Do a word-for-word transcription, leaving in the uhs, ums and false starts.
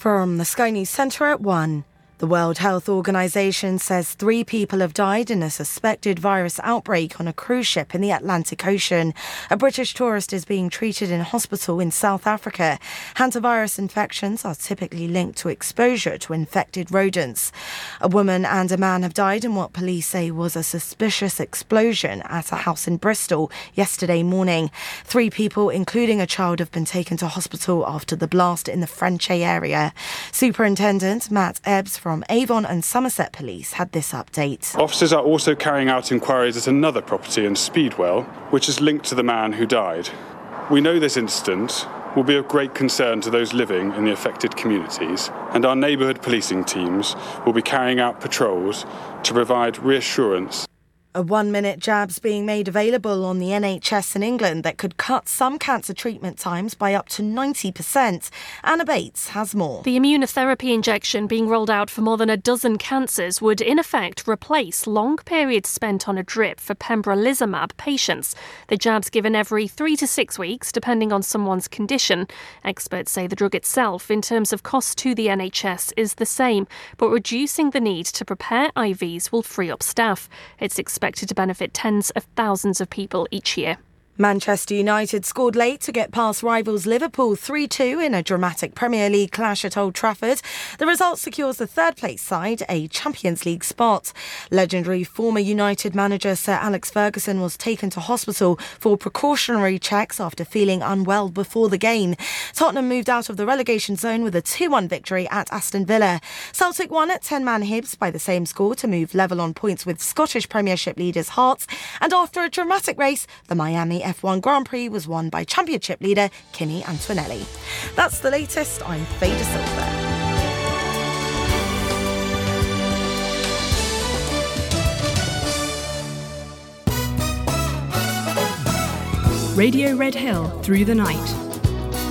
From the Sky News Centre at one. The World Health Organization says three people have died in a suspected virus outbreak on a cruise ship in the Atlantic Ocean. A British tourist is being treated in hospital in South Africa. Hantavirus infections are typically linked to exposure to infected rodents. A woman and a man have died in what police say was a suspicious explosion at a house in Bristol yesterday morning. Three people, including a child, have been taken to hospital after the blast in the Frenchay area. Superintendent Matt Ebbs from From Avon and Somerset Police had this update. Officers are also carrying out inquiries at another property in Speedwell, which is linked to the man who died. We know this incident will be of great concern to those living in the affected communities, and our neighbourhood policing teams will be carrying out patrols to provide reassurance. A one-minute jab's being made available on the N H S in England that could cut some cancer treatment times by up to ninety percent. Anna Bates has more. The immunotherapy injection being rolled out for more than a dozen cancers would in effect replace long periods spent on a drip for pembrolizumab patients. The jab's given every three to six weeks, depending on someone's condition. Experts say the drug itself, in terms of cost to the N H S, is the same, but reducing the need to prepare I Vs will free up staff. It's expected to benefit tens of thousands of people each year. Manchester United scored late to get past rivals Liverpool three two in a dramatic Premier League clash at Old Trafford. The result secures the third-place side a Champions League spot. Legendary former United manager Sir Alex Ferguson was taken to hospital for precautionary checks after feeling unwell before the game. Tottenham moved out of the relegation zone with a two one victory at Aston Villa. Celtic won at ten-man Hibs by the same score to move level on points with Scottish Premiership leaders Hearts. And after a dramatic race, the Miami F one Grand Prix was won by Championship leader Kimi Antonelli. That's the latest. I'm Faye De Silva. Radio Red Hill through the night.